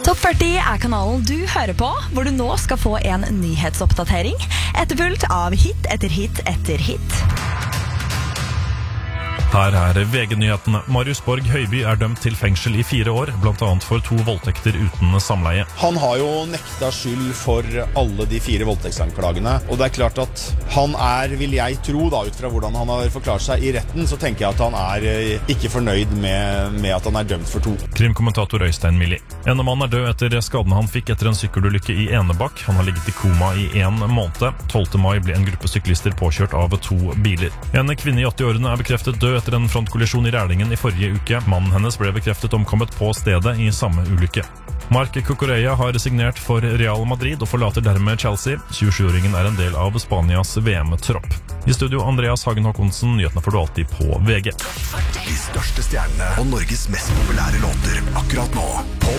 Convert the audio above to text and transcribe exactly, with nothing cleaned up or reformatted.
Topp førti er kanalen du hører på, hvor du nå skal få en nyhetsoppdatering, etterfulgt av hit etter hit etter hit. Her er V G-nyhetene. Marius Borg Høiby er dømt til fengsel i fire år, blant annet for to voldtekter uten samleie. Han har jo nekta skyld for alle de fire voldtektsanklagene, og det er klart at han er, vil jeg tro da, ut fra hvordan han har forklart seg i retten, så tenker jeg at han er ikke fornøyd med, med at han er dømt for to. Krimkommentator Øystein Milli. En mann er død etter skadene han fikk etter en sykkelulykke i Enebakk. Han har ligget i koma i en måned. tolvte mai ble en gruppe syklister påkjørt av to biler. En kvinne i åtti-årene er bekreftet død etter en frontkollisjon i Rælingen i forrige uke. Mannen hennes ble bekreftet omkommet på stedet i samme ulykke. Marc Cucurella har resignert for Real Madrid og forlater dermed Chelsea. tjuesjuåringen er en del av Spanias V M-tropp. I studio Andreas Hagen Håkonsen, nyhetene får du alltid på V G. De største stjernene og Norges mest populære låter akkurat nå på